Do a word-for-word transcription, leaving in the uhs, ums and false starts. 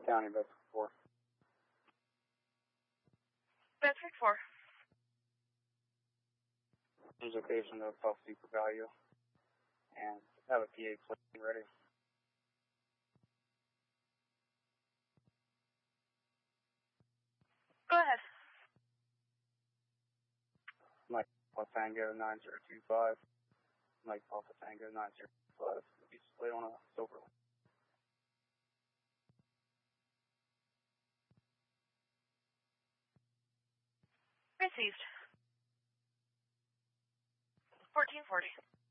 County, Bedford four. Bedford four. Change location to Puff Super Value. And have a P A plate ready. Go ahead. Mike Alpha Tango nine zero two five. Mike Alpha Tango nine zero two five. It'll be split on a silver line. Received. fourteen forty.